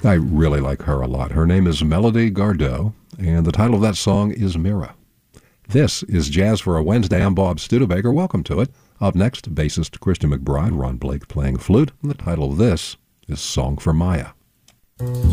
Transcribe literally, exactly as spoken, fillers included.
I really like her a lot. Her name is Melody Gardot, and the title of that song is Mira. This is Jazz for a Wednesday. I'm Bob Studebaker. Welcome to it. Up next, bassist Christian McBride, Ron Blake playing flute, and the title of this is Song for Maya.